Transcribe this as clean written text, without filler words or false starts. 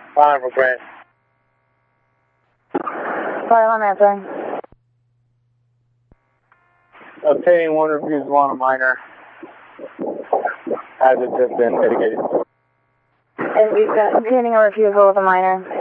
5 for Grant. Sorry, I'm answering. Obtaining one refusal on a minor. Has it just been mitigated? And we've got obtaining a refusal with a minor.